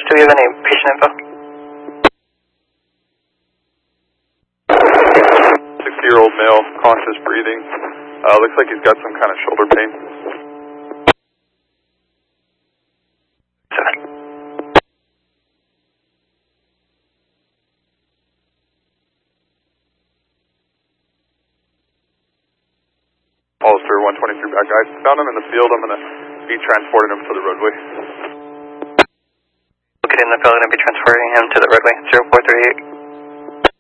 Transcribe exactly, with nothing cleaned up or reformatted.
do we have any patient info? sixty-year-old male, conscious breathing. Uh, looks like he's got some kind of shoulder pain. Seven. Hollister one twenty-three back guys. Found him in the field. I'm going to be transporting him to the roadway. Located in the field, going to be transporting him to the roadway. zero four three eight.